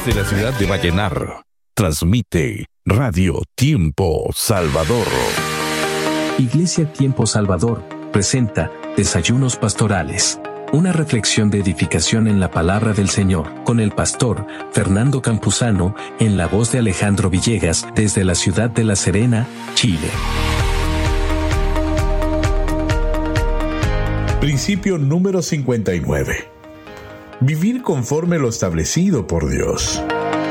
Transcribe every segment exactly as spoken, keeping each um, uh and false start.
Desde la ciudad de Vallenar, transmite Radio Tiempo Salvador. Iglesia Tiempo Salvador presenta Desayunos Pastorales, una reflexión de edificación en la palabra del Señor, con el pastor Fernando Campuzano, en la voz de Alejandro Villegas, desde la ciudad de La Serena, Chile. Principio número cincuenta y nueve. Vivir conforme lo establecido por Dios.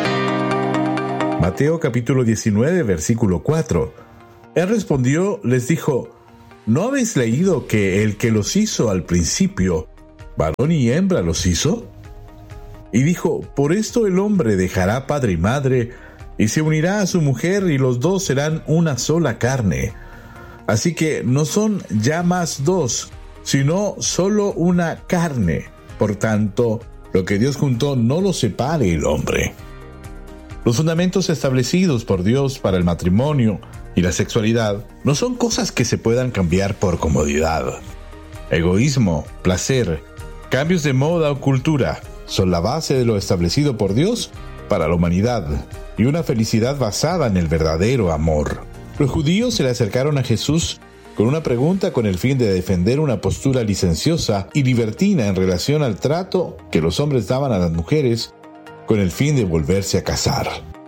Mateo capítulo diecinueve, versículo cuatro. Él respondió, les dijo, ¿no habéis leído que el que los hizo al principio, varón y hembra los hizo? Y dijo, por esto el hombre dejará padre y madre, y se unirá a su mujer, y los dos serán una sola carne. Así que no son ya más dos, sino solo una carne. Por tanto, lo que Dios juntó no lo separe el hombre. Los fundamentos establecidos por Dios para el matrimonio y la sexualidad no son cosas que se puedan cambiar por comodidad. Egoísmo, placer, cambios de moda o cultura son la base de lo establecido por Dios para la humanidad y una felicidad basada en el verdadero amor. Los judíos se le acercaron a Jesús con una pregunta con el fin de defender una postura licenciosa y libertina en relación al trato que los hombres daban a las mujeres con el fin de volverse a casar.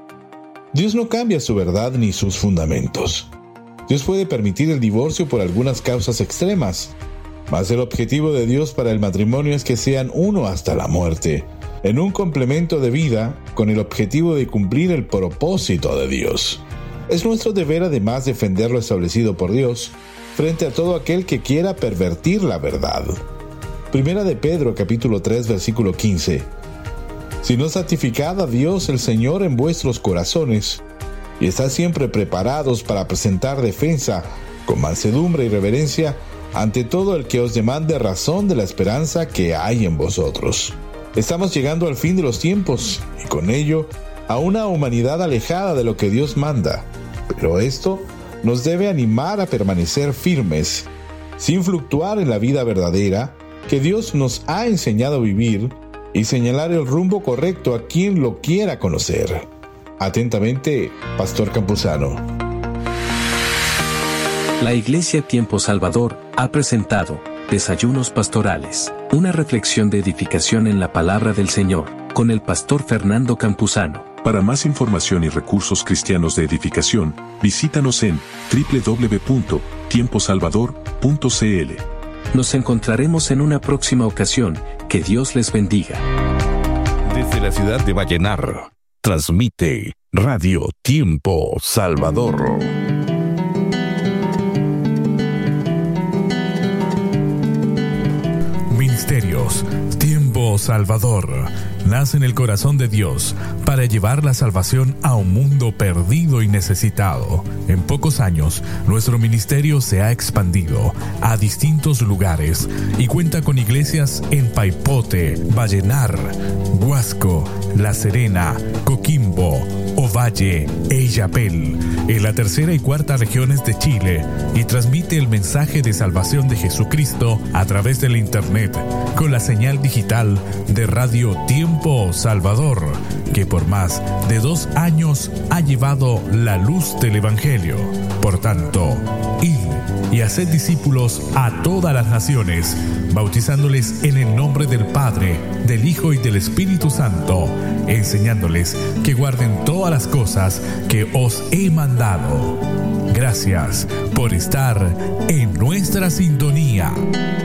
Dios no cambia su verdad ni sus fundamentos. Dios puede permitir el divorcio por algunas causas extremas, mas el objetivo de Dios para el matrimonio es que sean uno hasta la muerte, en un complemento de vida con el objetivo de cumplir el propósito de Dios. Es nuestro deber además defender lo establecido por Dios frente a todo aquel que quiera pervertir la verdad. Primera de Pedro capítulo tres versículo quince. Sino santificad a Dios el Señor en vuestros corazones, y estad siempre preparados para presentar defensa con mansedumbre y reverencia ante todo el que os demande razón de la esperanza que hay en vosotros. Estamos llegando al fin de los tiempos, y con ello a una humanidad alejada de lo que Dios manda. Pero esto nos debe animar a permanecer firmes, sin fluctuar en la vida verdadera que Dios nos ha enseñado a vivir, y señalar el rumbo correcto a quien lo quiera conocer. Atentamente, Pastor Campuzano. La Iglesia Tiempo Salvador ha presentado Desayunos Pastorales, una reflexión de edificación en la palabra del Señor, con el pastor Fernando Campuzano. Para más información y recursos cristianos de edificación, visítanos en doble u doble u doble u punto tiempo salvador punto c l. Nos encontraremos en una próxima ocasión. Que Dios les bendiga. Desde la ciudad de Vallenar, transmite Radio Tiempo Salvador. Ministerios Tiempo Salvador nace en el corazón de Dios para llevar la salvación a un mundo perdido y necesitado. En pocos años, nuestro ministerio se ha expandido a distintos lugares y cuenta con iglesias en Paipote, Vallenar, Huasco, La Serena, Coquimbo, Ovalle e Illapel, en la tercera y cuarta regiones de Chile, y transmite el mensaje de salvación de Jesucristo a través de la internet con la señal digital de Radio Tiempo Salvador, que por más de dos años ha llevado la luz del Evangelio. Por tanto, id y haced discípulos a todas las naciones, bautizándoles en el nombre del Padre, del Hijo y del Espíritu Santo, enseñándoles que guarden todas las cosas que os he mandado. Gracias por estar en nuestra sintonía.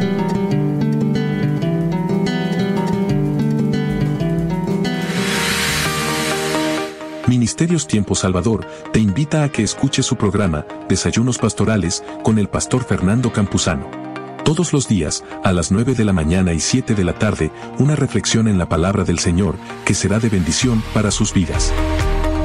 Ministerios Tiempo Salvador te invita a que escuches su programa Desayunos Pastorales con el pastor Fernando Campuzano. Todos los días, a las nueve de la mañana y siete de la tarde, una reflexión en la palabra del Señor que será de bendición para sus vidas.